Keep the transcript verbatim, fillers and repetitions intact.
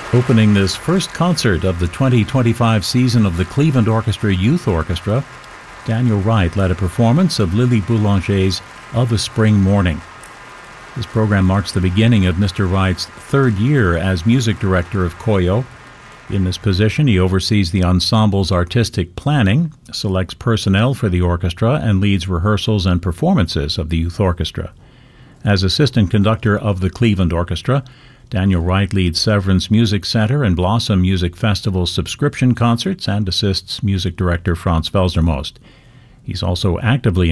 Opening this first concert of the twenty twenty-five season of the Cleveland Orchestra Youth Orchestra, Daniel Wright led a performance of Lily Boulanger's Of a Spring Morning. This program marks the beginning of Mister Wright's third year as music director of Koyo. In this position, he oversees the ensemble's artistic planning, selects personnel for the orchestra, and leads rehearsals and performances of the youth orchestra. As assistant conductor of the Cleveland Orchestra, Daniel Wright leads Severance Music Center and Blossom Music Festival subscription concerts and assists music director Franz Felsermost. He's also actively